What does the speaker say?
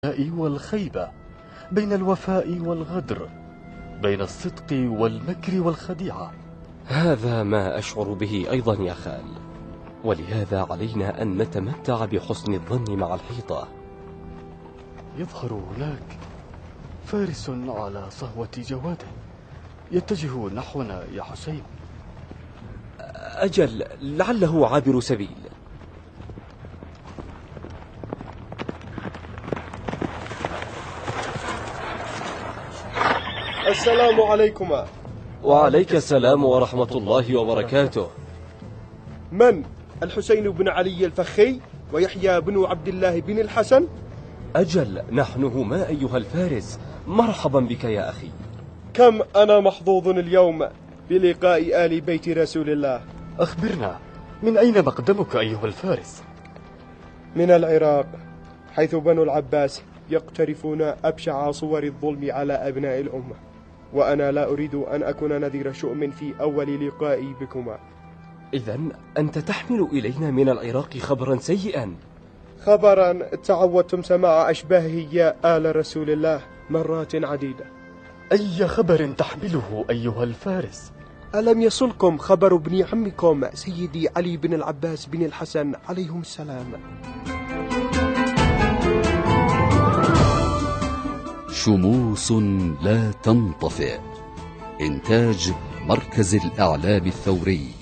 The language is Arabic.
والخيبة، بين الوفاء والغدر، بين الصدق والمكر والخديعة. هذا ما أشعر به أيضا يا خال، ولهذا علينا أن نتمتع بحسن الظن مع الحيطة. يظهر هناك فارس على صهوة جواده، يتجه نحونا يا حسين. أجل، لعله عابر سبيل. السلام عليكما. وعليك السلام ورحمة الله وبركاته. من؟ الحسين بن علي الفخي ويحيى بن عبد الله بن الحسن؟ أجل، نحن هما أيها الفارس، مرحبا بك يا أخي. كم أنا محظوظ اليوم بلقاء آل بيت رسول الله. أخبرنا، من أين مقدمك أيها الفارس؟ من العراق، حيث بنو العباس يقترفون أبشع صور الظلم على أبناء الأمة، وأنا لا أريد أن أكون نذير شؤم في أول لقائي بكما. إذن أنت تحمل إلينا من العراق خبرا سيئا. خبرا تعودتم سماع أشباهه يا آل رسول الله مرات عديدة. أي خبر تحمله أيها الفارس؟ ألم يصلكم خبر ابن عمكم سيدي علي بن العباس بن الحسن عليهم السلام؟ شموس لا تنطفئ. إنتاج مركز الإعلام الثوري.